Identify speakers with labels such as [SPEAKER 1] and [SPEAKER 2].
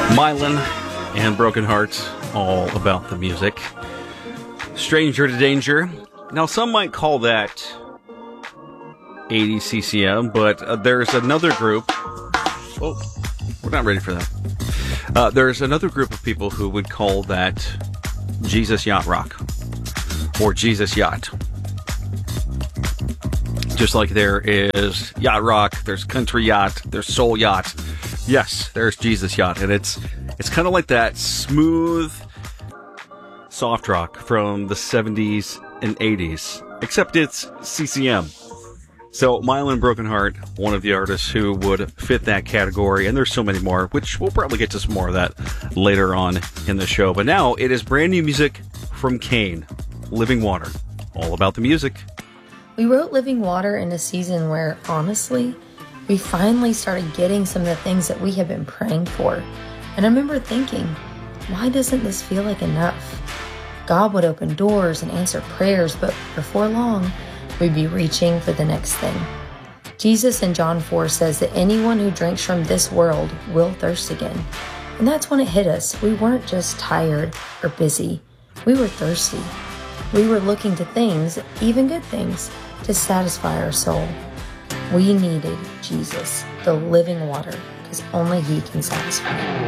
[SPEAKER 1] Mylan and Broken Heart, all about the music. Stranger to Danger. Now, some might call that 80 CCM, but there's another group. Oh, we're not ready for that. There's another group of people who would call that Jesus Yacht Rock or Jesus Yacht. Just like there is Yacht Rock, there's Country Yacht, there's Soul Yacht. Yes, there's Jesus Yacht, and it's kind of like that smooth soft rock from the 70s and 80s, except it's CCM. So Mylan Broken Heart, one of the artists who would fit that category, and there's so many more, which we'll probably get to some more of that later on in the show. But now it is brand new music from Kane, Living Water, all about the music.
[SPEAKER 2] We wrote Living Water in a season where, honestly, we finally started getting some of the things that we had been praying for. And I remember thinking, why doesn't this feel like enough? God would open doors and answer prayers, but before long, we'd be reaching for the next thing. Jesus in John 4 says that anyone who drinks from this world will thirst again. And that's when it hit us. We weren't just tired or busy. We were thirsty. We were looking to things, even good things, to satisfy our soul. We needed Jesus, the living water, because only He can satisfy.